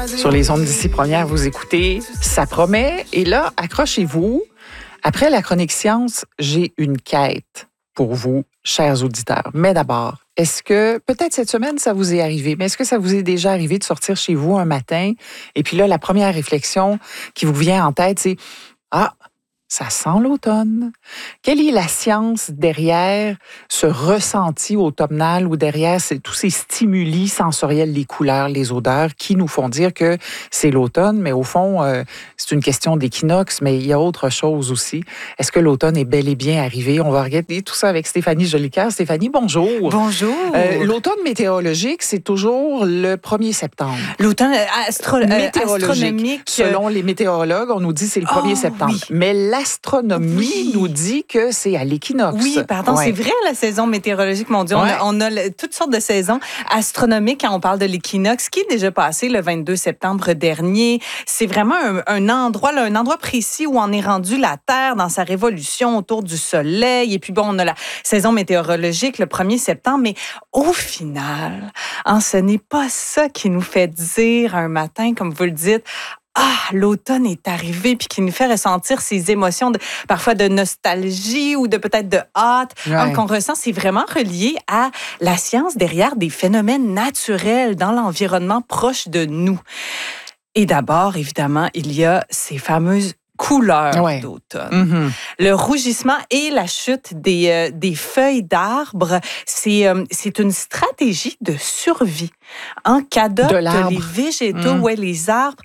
Sur les ondes d'ici première, vous écoutez Ça promet. Et là, accrochez-vous. Après la chronique science, j'ai une quête pour vous, chers auditeurs. Mais d'abord, est-ce que, peut-être cette semaine, ça vous est arrivé, mais est-ce que ça vous est déjà arrivé de sortir chez vous un matin et puis là, la première réflexion qui vous vient en tête, c'est « Ah, ça sent l'automne. » Quelle est la science derrière ce ressenti automnal ou derrière tous ces stimuli sensoriels, les couleurs, les odeurs, qui nous font dire que c'est l'automne, mais au fond, c'est une question d'équinoxe, mais il y a autre chose aussi. Est-ce que l'automne est bel et bien arrivé? On va regarder tout ça avec Stéphanie Jolicoeur. Stéphanie, bonjour. Bonjour. L'automne météorologique, c'est toujours le 1er septembre. L'automne astronomique. Selon les météorologues, on nous dit que c'est le 1er septembre. Oui. Mais l'astronomie nous dit que c'est à l'équinoxe. Oui, pardon, c'est vrai, la saison météorologique, mon Dieu. On a toutes sortes de saisons astronomiques quand on parle de l'équinoxe, qui est déjà passé le 22 septembre dernier. C'est vraiment un endroit précis où on est rendu la Terre dans sa révolution autour du Soleil. Et puis bon, on a la saison météorologique le 1er septembre. Mais au final, ce n'est pas ça qui nous fait dire un matin, comme vous le dites, l'automne est arrivé, puis qui nous fait ressentir ces émotions, parfois de nostalgie ou de peut-être de hâte qu'on ressent. C'est vraiment relié à la science derrière des phénomènes naturels dans l'environnement proche de nous. Et d'abord, évidemment, il y a ces fameuses couleurs d'automne. Le rougissement et la chute des feuilles d'arbres, c'est une stratégie de survie qu'adoptent les végétaux, les arbres,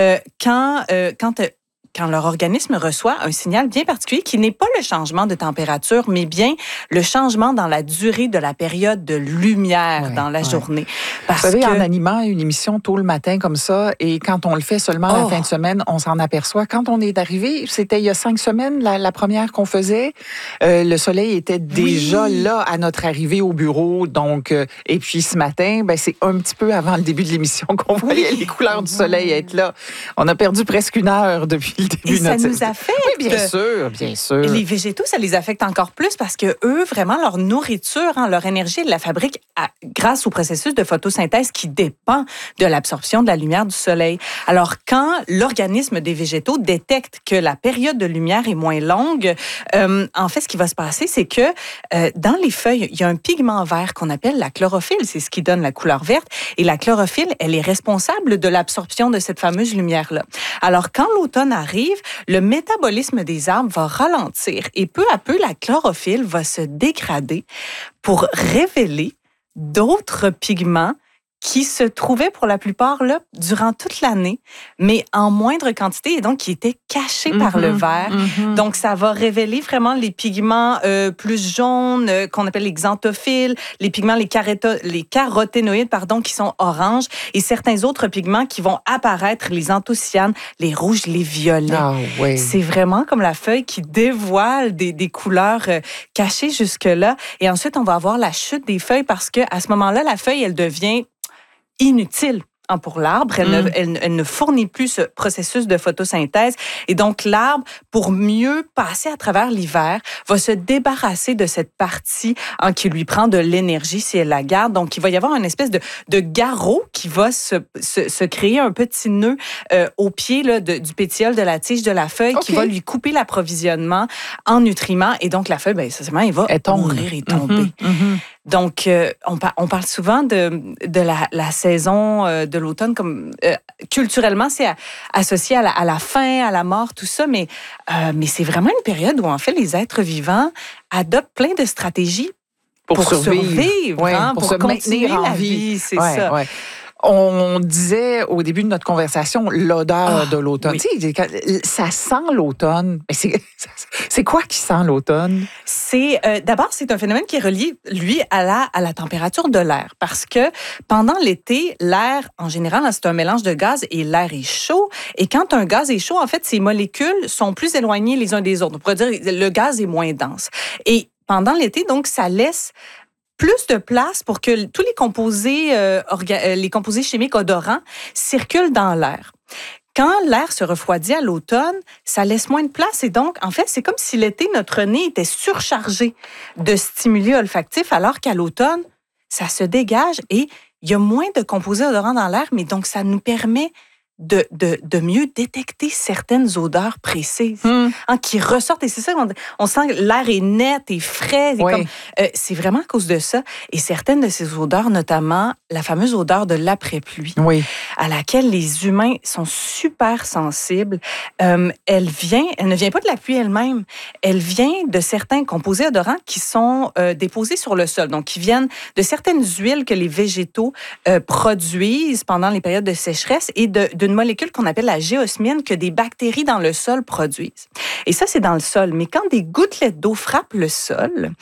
quand leur organisme reçoit un signal bien particulier qui n'est pas le changement de température, mais bien le changement dans la durée de la période de lumière dans la journée. Vous savez, en animant une émission tôt le matin comme ça, et quand on le fait seulement la fin de semaine, on s'en aperçoit. Quand on est arrivé, c'était il y a 5 semaines, la première qu'on faisait, le soleil était déjà là à notre arrivée au bureau. Donc, et puis ce matin, c'est un petit peu avant le début de l'émission qu'on voyait les couleurs du soleil être là. On a perdu presque 1 heure depuis le début de notre... ça nous affecte. Oui, bien sûr. Les végétaux, ça les affecte encore plus parce que eux, vraiment, leur nourriture, leur énergie, ils la fabriquent grâce au processus de photosynthèse qui dépend de l'absorption de la lumière du soleil. Alors, quand l'organisme des végétaux détecte que la période de lumière est moins longue, en fait, ce qui va se passer, c'est que dans les feuilles, il y a un pigment vert qu'on appelle la chlorophylle. C'est ce qui donne la couleur verte. Et la chlorophylle, elle est responsable de l'absorption de cette fameuse lumière-là. Alors, quand l'automne arrive, le métabolisme des arbres va ralentir et peu à peu, la chlorophylle va se dégrader pour révéler d'autres pigments qui se trouvaient pour la plupart là durant toute l'année, mais en moindre quantité et donc qui étaient cachés par le vert. Donc, ça va révéler vraiment les pigments plus jaunes qu'on appelle les xanthophiles, les pigments, les caroténoïdes, qui sont oranges et certains autres pigments qui vont apparaître, les anthocyanes, les rouges, les violets. C'est vraiment comme la feuille qui dévoile des couleurs cachées jusque-là. Et ensuite, on va avoir la chute des feuilles parce que à ce moment-là, la feuille, elle devient inutile pour l'arbre. Elle ne fournit plus ce processus de photosynthèse. Et donc, l'arbre, pour mieux passer à travers l'hiver, va se débarrasser de cette partie qui lui prend de l'énergie si elle la garde. Donc, il va y avoir une espèce de garrot qui va se créer un petit nœud au pied du pétiole de la tige de la feuille qui va lui couper l'approvisionnement en nutriments. Et donc, la feuille, essentiellement, elle va mourir et tomber. Donc, on parle souvent de la saison de l'automne comme culturellement, c'est associé à la faim, à la mort, tout ça, mais c'est vraiment une période où, en fait, les êtres vivants adoptent plein de stratégies pour survivre, pour se maintenir en vie. C'est ça. On disait au début de notre conversation l'odeur de l'automne. Tu sais, ça sent l'automne. Mais c'est quoi qui sent l'automne? D'abord, c'est un phénomène qui est relié, lui, à la température de l'air. Parce que pendant l'été, l'air, en général, c'est un mélange de gaz et l'air est chaud. Et quand un gaz est chaud, en fait, ses molécules sont plus éloignées les uns des autres. On pourrait dire que le gaz est moins dense. Et pendant l'été, donc, ça laisse plus de place pour que tous les composés chimiques odorants circulent dans l'air. Quand l'air se refroidit à l'automne, ça laisse moins de place et donc, en fait, c'est comme si l'été, notre nez était surchargé de stimuli olfactifs alors qu'à l'automne, ça se dégage et il y a moins de composés odorants dans l'air, mais donc ça nous permet de mieux détecter certaines odeurs précises qui ressortent. Et c'est ça, on sent que l'air est net et frais. C'est vraiment à cause de ça. Et certaines de ces odeurs, notamment la fameuse odeur de l'après-pluie, à laquelle les humains sont super sensibles, elle ne vient pas de la pluie elle-même. Elle vient de certains composés odorants qui sont déposés sur le sol, donc qui viennent de certaines huiles que les végétaux produisent pendant les périodes de sécheresse et d'une molécule qu'on appelle la géosmiine que des bactéries dans le sol produisent. Et ça, c'est dans le sol. Mais quand des gouttelettes d'eau frappent le sol,